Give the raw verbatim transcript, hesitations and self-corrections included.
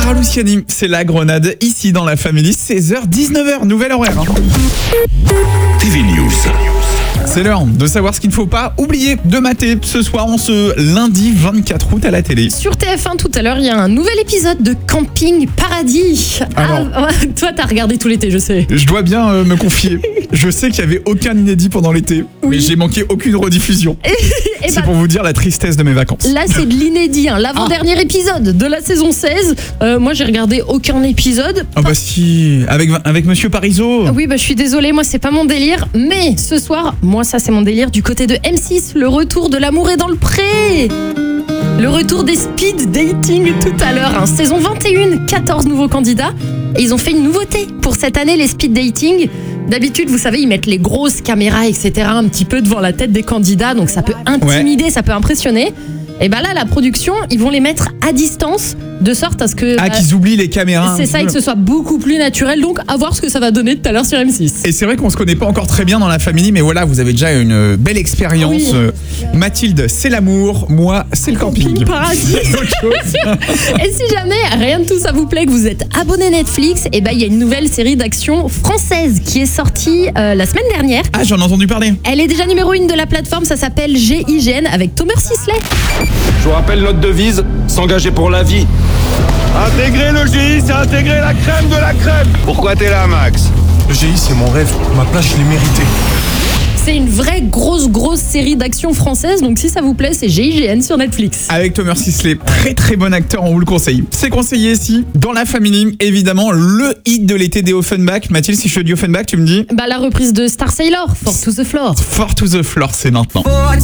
Clara Luciani, c'est la grenade ici dans la Family, seize heures dix-neuf heures, nouvel horaire. T V News. C'est l'heure de savoir ce qu'il ne faut pas oublier de mater ce soir, en ce lundi vingt-quatre août à la télé. Sur T F un tout à l'heure, il y a un nouvel épisode de Camping Paradis. Alors, ah, toi, t'as regardé tout l'été, je sais. Je dois bien euh, me confier. Je sais qu'il n'y avait aucun inédit pendant l'été, Oui. mais j'ai manqué aucune rediffusion. Et C'est bah, pour vous dire la tristesse de mes vacances. là, c'est de l'inédit, hein, l'avant-dernier épisode de la saison seize. Euh, moi, j'ai regardé aucun épisode. Ah bah si, avec, avec Monsieur Parizeau. Oui, bah, je suis désolée, moi, c'est pas mon délire. Mais ce soir, moi, ça, c'est mon délire. Du côté de M six, le retour de l'amour est dans le pré. Le retour des speed dating tout à l'heure. Hein. Saison vingt et un, quatorze nouveaux candidats. Et ils ont fait une nouveauté pour cette année, les speed dating. D'habitude, vous savez, ils mettent les grosses caméras, et cetera, un petit peu devant la tête des candidats. Donc ça peut intimider, ouais. Ça peut impressionner. Et bien là, la production, ils vont les mettre à distance, de sorte à ce que... Ah, euh, qu'ils oublient les caméras. c'est ça, et que ce soit beaucoup plus naturel. Donc, à voir ce que ça va donner tout à l'heure sur M six. Et c'est vrai qu'on se connaît pas encore très bien dans la famille, mais voilà, vous avez déjà une belle expérience. Oui. Euh, Mathilde, c'est l'amour, moi, c'est le camping. Paradis. Autre chose. Et si jamais rien de tout ça vous plaît, que vous êtes abonné Netflix, et ben il y a une nouvelle série d'action française qui est sortie euh, la semaine dernière. Ah, j'en ai entendu parler. Elle est déjà numéro une de la plateforme, ça s'appelle G I G N avec Thomas Sisley. Je vous rappelle notre devise, s'engager pour la vie. Intégrer le G I, c'est intégrer la crème de la crème. Pourquoi t'es là, Max? Le G I, c'est mon rêve. Ma place, je l'ai méritée. C'est une vraie grosse grosse série d'action française, donc si ça vous plaît, c'est G I G N sur Netflix. Avec Thomas Sisley, très très bon acteur, on vous le conseille. C'est conseillé ici, dans la famille, évidemment, le hit de l'été des Offenbach. Mathilde, si je te dis Offenbach, tu me dis Bah la reprise de Star Sailor, Fort to the Floor. Fort to the Floor, c'est maintenant. Fort